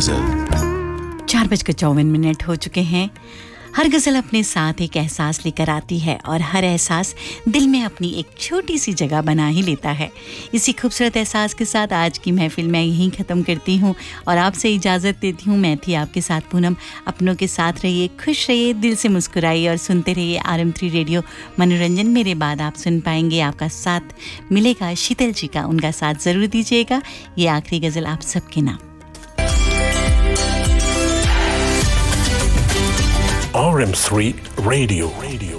गजल। 4:54 हो चुके हैं। हर गज़ल अपने साथ एक एहसास लेकर आती है और हर एहसास दिल में अपनी एक छोटी सी जगह बना ही लेता है। इसी खूबसूरत एहसास के साथ आज की महफिल मैं यहीं ख़त्म करती हूँ और आपसे इजाज़त देती हूँ। मैं थी आपके साथ पूनम। अपनों के साथ रहिए, खुश रहिए, दिल से मुस्कुराइए और सुनते रहिए RM3 रेडियो मनोरंजन। मेरे बाद आप सुन पाएंगे, आपका साथ मिलेगा शीतल जी का, उनका साथ ज़रूर दीजिएगा। ये आखिरी गज़ल आप सबके नाम। RM3 Radio.